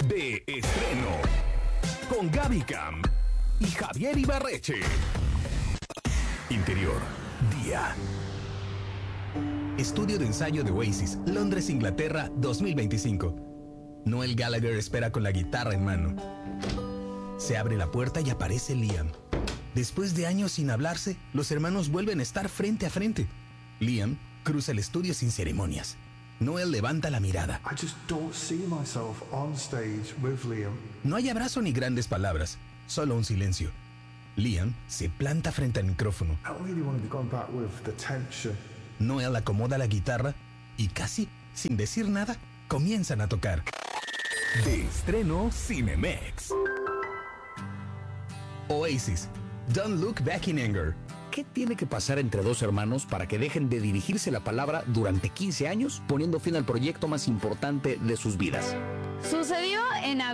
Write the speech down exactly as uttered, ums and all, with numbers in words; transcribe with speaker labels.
Speaker 1: De estreno, con Gaby Cam y Javier Ibarreche. Interior, día. Estudio de ensayo de Oasis, Londres, Inglaterra, dos mil veinticinco. Noel Gallagher espera con la guitarra en mano. Se abre la puerta y aparece Liam. Después de años sin hablarse, los hermanos vuelven a estar frente a frente. Liam cruza el estudio sin ceremonias. Noel levanta la mirada.
Speaker 2: I just don't see myself on stage with Liam.
Speaker 1: No hay abrazo ni grandes palabras, solo un silencio. Liam se planta frente al micrófono.
Speaker 2: I really want to be going back with the tension.
Speaker 1: Noel acomoda la guitarra y casi, sin decir nada, comienzan a tocar. De estreno Cinemex. Oasis, Don't Look Back in Anger.
Speaker 3: ¿Qué tiene que pasar entre dos hermanos para que dejen de dirigirse la palabra durante quince años, poniendo fin al proyecto más importante de sus vidas?
Speaker 4: Sucedió en abril.